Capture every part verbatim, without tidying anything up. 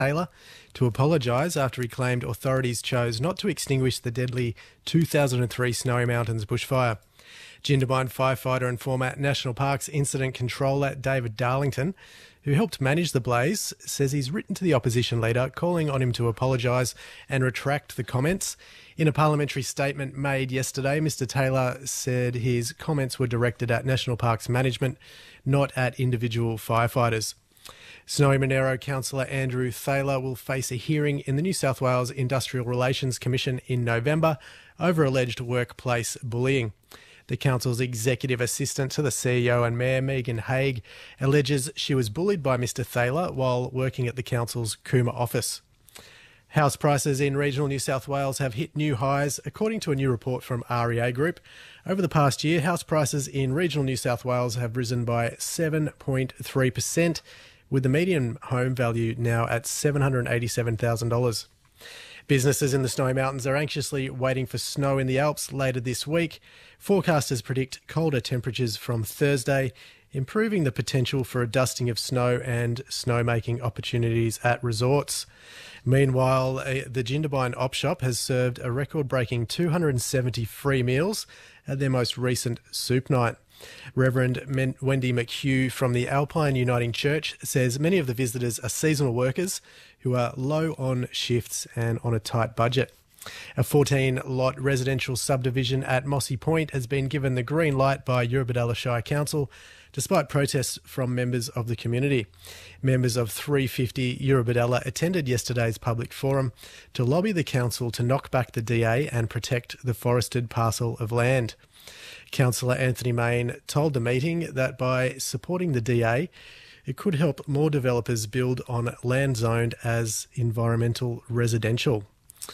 Taylor to apologise after he claimed authorities chose not to extinguish the deadly two thousand three Snowy Mountains bushfire. Jindabyne firefighter and former National Parks Incident Controller David Darlington, who helped manage the blaze, says he's written to the opposition leader calling on him to apologise and retract the comments. In a parliamentary statement made yesterday, Mr Taylor said his comments were directed at National Parks management, not at individual firefighters. Snowy Monaro councillor Andrew Thaler will face a hearing in the New South Wales Industrial Relations Commission in November over alleged workplace bullying. The council's executive assistant to the C E O and Mayor, Megan Haig, alleges she was bullied by Mr Thaler while working at the council's Cooma office. House prices in regional New South Wales have hit new highs, according to a new report from R E A Group. Over the past year, house prices in regional New South Wales have risen by seven point three percent, with the median home value now at seven hundred eighty-seven thousand dollars. Businesses in the Snowy Mountains are anxiously waiting for snow in the Alps later this week. Forecasters predict colder temperatures from Thursday, improving the potential for a dusting of snow and snowmaking opportunities at resorts. Meanwhile, the Jindabyne Op Shop has served a record-breaking two hundred seventy free meals at their most recent soup night. Reverend Men- Wendy McHugh from the Alpine Uniting Church says many of the visitors are seasonal workers who are low on shifts and on a tight budget. A fourteen-lot residential subdivision at Mossy Point has been given the green light by Eurobodalla Shire Council, despite protests from members of the community. Members of three fifty Eurobodalla attended yesterday's public forum to lobby the council to knock back the D A and protect the forested parcel of land. Councillor Anthony Main told the meeting that by supporting the D A, it could help more developers build on land zoned as environmental residential.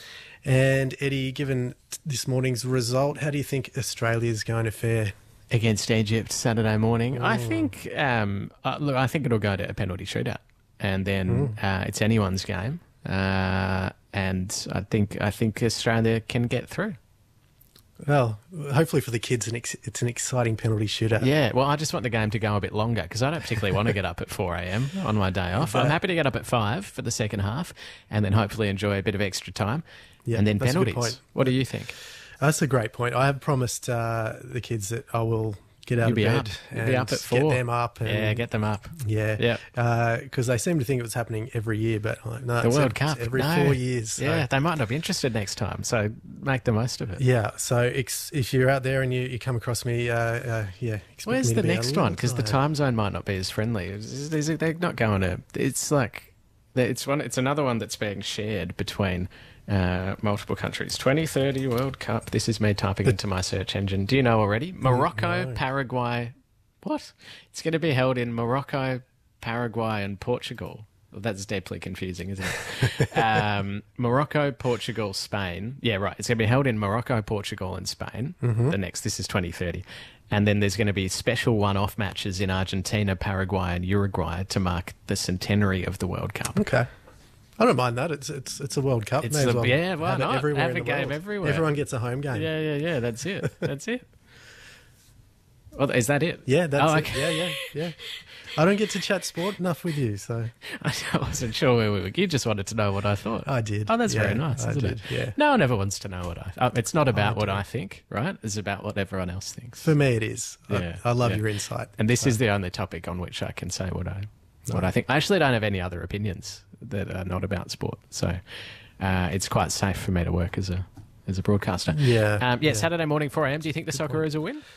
And Eddie, given this morning's result, how do you think Australia's going to fare against Egypt Saturday morning? Oh. I think, um, uh, look, I think it'll go to a penalty shootout, and then mm. uh, it's anyone's game. Uh, and I think I think Australia can get through. Well, hopefully for the kids, it's an exciting penalty shootout. Yeah, well, I just want the game to go a bit longer because I don't particularly want to get up at four a.m. on my day off. I'm happy to get up at five for the second half and then hopefully enjoy a bit of extra time. Yeah, and then that's penalties. A good point. What do you think? That's a great point. I have promised uh, the kids that I will get out You'll of be bed up. and You'll be up at four. Get them up. And, yeah, get them up. Yeah, yeah. Because uh, they seem to think it was happening every year, but like, no, the it's World it's Cup every no. four years. So. Yeah, they might not be interested next time, so make the most of it. Yeah. So ex- if you're out there and you, you come across me, uh, uh, yeah. Where's me the to be next one? Because the time zone might not be as friendly. It's, it's, they're not going to. It's like it's one. It's another one that's being shared between. Uh, multiple countries. twenty thirty World Cup. This is me typing the, into my search engine. Do you know already? Morocco, no. Paraguay. What? It's going to be held in Morocco, Paraguay and Portugal. Well, that's deeply confusing, isn't it? um, Morocco, Portugal, Spain. Yeah, right. It's going to be held in Morocco, Portugal and Spain. Mm-hmm. The next, this is twenty thirty. And then there's going to be special one-off matches in Argentina, Paraguay and Uruguay to mark the centenary of the World Cup. Okay. I don't mind that. It's it's it's a World Cup. It's May a, as well yeah, why have not? It everywhere have in a the game world. everywhere. Everyone gets a home game. Yeah, yeah, yeah. That's it. That's it. Well, is that it? Yeah, that's oh, it. okay. Yeah, yeah, yeah. I don't get to chat sport enough with you, so I wasn't sure where we were. You just wanted to know what I thought. I did. Oh, that's yeah, very nice, I isn't did, it? Yeah. No one ever wants to know what I. Uh, it's not about I what do. I think, right? It's about what everyone else thinks. For me, it is. Yeah, I, I love yeah. your insight. And this so. is the only topic on which I can say what I no. what I think. I actually don't have any other opinions that are not about sport, so uh, it's quite safe for me to work as a as a broadcaster. Yeah. Um, yeah, yeah. Saturday morning, four a.m. Do you think the Good Socceroos will win?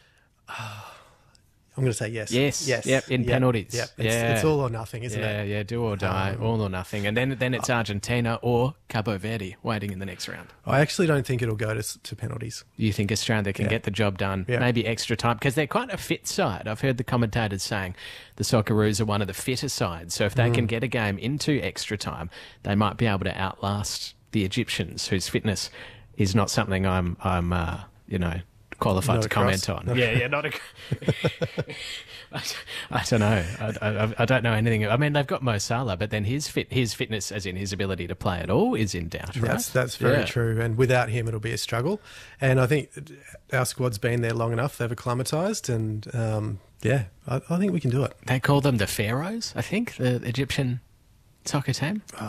I'm going to say yes. Yes. Yes. Yep. In yep. penalties. Yep. It's, yeah. it's all or nothing, isn't yeah, it? Yeah, yeah. Do or die, Um, all or nothing. And then then it's Argentina or Cabo Verde waiting in the next round. I actually don't think it'll go to, to penalties. You think Australia can Yeah. get the job done? Yeah. Maybe extra time? Because they're quite a fit side. I've heard the commentators saying the Socceroos are one of the fitter sides. So if they mm. can get a game into extra time, they might be able to outlast the Egyptians, whose fitness is not something I'm, I'm uh, you know, qualified not to comment cross. on. Yeah, yeah, not a... I, I don't know. I, I, I don't know anything. I mean, they've got Mo Salah, but then his fit, his fitness, as in his ability to play at all, is in doubt. Right? That's that's very yeah. true. And without him, it'll be a struggle. And I think our squad's been there long enough; they've acclimatised, and um, yeah, I, I think we can do it. They call them the Pharaohs, I think, the Egyptian Soccer team?